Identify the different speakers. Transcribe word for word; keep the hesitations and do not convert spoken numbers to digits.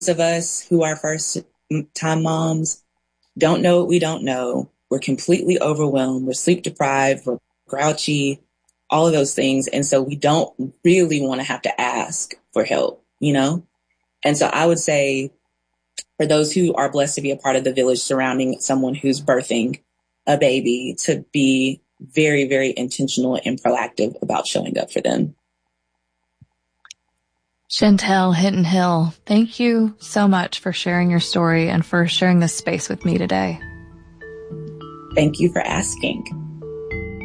Speaker 1: of us who are first time moms don't know what we don't know. We're completely overwhelmed. We're sleep deprived. We're grouchy, all of those things. And so we don't really want to have to ask for help, you know? And so I would say for those who are blessed to be a part of the village surrounding someone who's birthing a baby, to be very, very intentional and proactive about showing up for them.
Speaker 2: Chantel Hinton Hill, thank you so much for sharing your story and for sharing this space with me today.
Speaker 1: Thank you for asking.